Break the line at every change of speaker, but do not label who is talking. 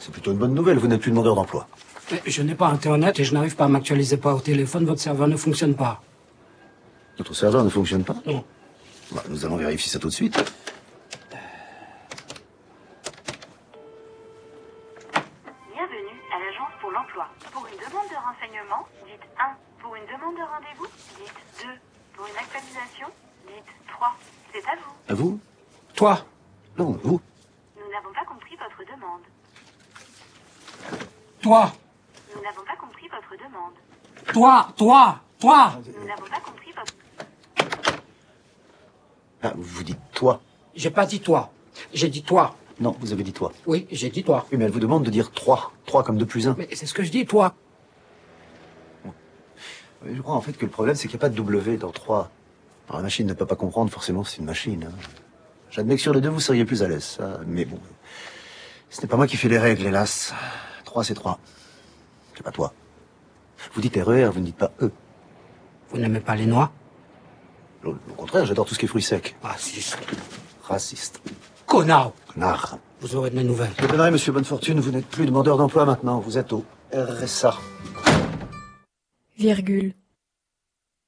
C'est plutôt une bonne nouvelle, vous n'êtes plus demandeur d'emploi.
Mais je n'ai pas Internet et je n'arrive pas à m'actualiser pas au téléphone, votre serveur ne fonctionne pas.
Notre serveur ne fonctionne pas?
Non.
Bah, nous allons vérifier ça tout de suite.
Bienvenue à l'agence pour l'emploi. Pour une demande de renseignement, dites 1. Pour une demande de rendez-vous, dites 2. Pour une actualisation, dites 3. C'est à vous.
À vous?
Toi?
Non, vous.
Nous n'avons pas compris votre demande.
Toi?
Nous n'avons pas compris votre demande.
Toi?
Nous n'avons pas compris votre...
Ah, vous dites toi.
J'ai pas dit toi. J'ai dit toi.
Non, vous avez dit toi.
Oui, j'ai dit toi.
Oui, mais elle vous demande de dire 3. 3 comme 2 plus 1.
Mais c'est ce que je dis, toi.
Oui, je crois en fait que le problème, c'est qu'il n'y a pas de W dans 3. Alors, la machine ne peut pas comprendre, forcément, c'est une machine. Hein. J'admets que sur les deux, vous seriez plus à l'aise, ça. Mais bon, ce n'est pas moi qui fais les règles, hélas. 3, c'est 3. C'est pas toi. Vous dites RER, vous ne dites pas E.
Vous n'aimez pas les noix?
Au contraire, j'adore tout ce qui est fruits secs.
Raciste.
Raciste.
Connard.
Connard.
Vous aurez de mes nouvelles.
Je donnerai, monsieur Bonnefortune, vous n'êtes plus demandeur d'emploi maintenant. Vous êtes au RSA.
Virgule.